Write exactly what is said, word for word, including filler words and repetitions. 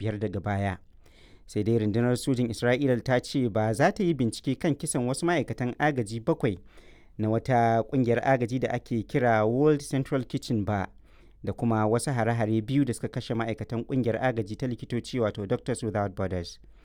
biyar daga baya. Sai dai rundunar sojin Isra'ila ta ce ba za ta yi bincike kan kisan wasu ma'aikatan agaji bakwai na wata ƙungiyar agaji da ake kira World Central Kitchen ba, da kuma wasu hare-hare biyu da suka kashe ma'aikatan ƙungiyar agaji ta likitoci wato Doctors Without Borders.